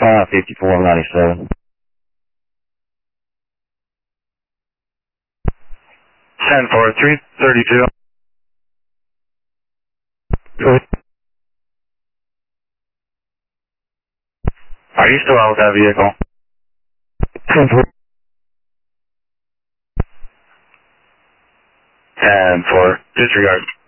5497. 10-4, 332. Are you still out with that vehicle? 10-4. 10-4, disregard.